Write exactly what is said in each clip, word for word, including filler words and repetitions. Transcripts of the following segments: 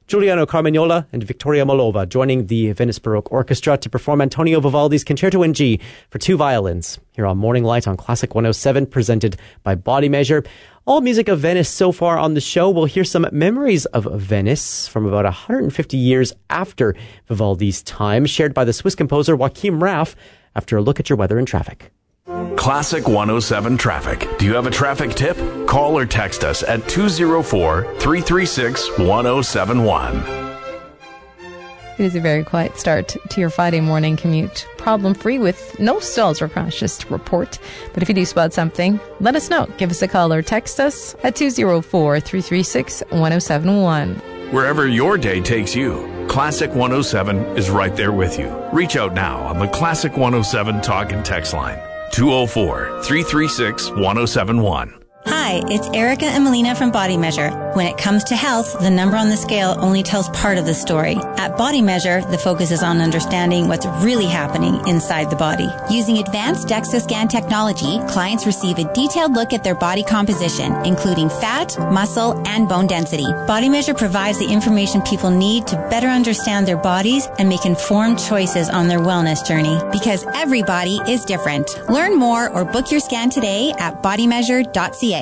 Giuliano Carmagnola and Victoria Molova joining the Venice Baroque Orchestra to perform Antonio Vivaldi's Concerto in G for two violins here on Morning Light on Classic one oh seven, presented by Body Measure. All music of Venice so far on the show. We'll hear some memories of Venice from about one hundred fifty years after Vivaldi's time, shared by the Swiss composer Joachim Raff after a look at your weather and traffic. Classic one oh seven Traffic. Do you have a traffic tip? Call or text us at two oh four, three three six, one oh seven one. It is a very quiet start to your Friday morning commute. Problem-free with no stalls or crashes to report. But if you do spot something, let us know. Give us a call or text us at two oh four, three three six, one oh seven one. Wherever your day takes you, Classic one oh seven is right there with you. Reach out now on the Classic one oh seven talk and text line. two oh four, three three six, one oh seven one. Hi, it's Erica and Melina from Body Measure. When it comes to health, the number on the scale only tells part of the story. At Body Measure, the focus is on understanding what's really happening inside the body. Using advanced DEXA scan technology, clients receive a detailed look at their body composition, including fat, muscle, and bone density. Body Measure provides the information people need to better understand their bodies and make informed choices on their wellness journey. Because every body is different. Learn more or book your scan today at body measure dot c a.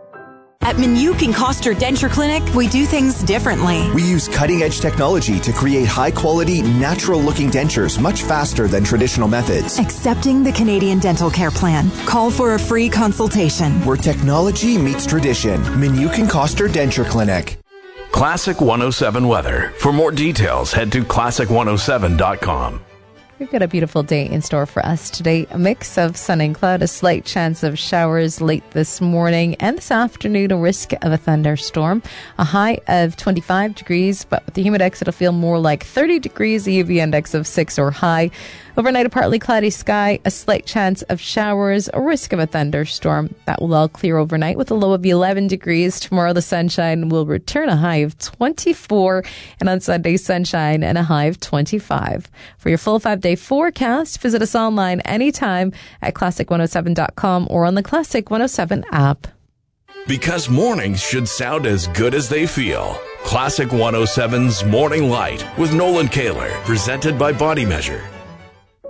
At Minuk and Koster Denture Clinic, we do things differently. We use cutting-edge technology to create high-quality, natural-looking dentures much faster than traditional methods. Accepting the Canadian Dental Care Plan. Call for a free consultation. Where technology meets tradition. Minuk and Koster Denture Clinic. Classic one oh seven weather. For more details, head to classic one oh seven dot com. We've got a beautiful day in store for us today. A mix of sun and cloud, a slight chance of showers late this morning and this afternoon, a risk of a thunderstorm. A high of twenty-five degrees, but with the humidex, it'll feel more like thirty degrees, the U V index of six or high. Overnight, a partly cloudy sky, a slight chance of showers, a risk of a thunderstorm. That will all clear overnight with a low of eleven degrees. Tomorrow, the sunshine will return, a high of twenty-four. And on Sunday, sunshine and a high of twenty-five. For your full five-day forecast, visit us online anytime at classic one oh seven dot com or on the Classic one oh seven app. Because mornings should sound as good as they feel. Classic one oh seven's Morning Light with Nolan Kaler, presented by Body Measure.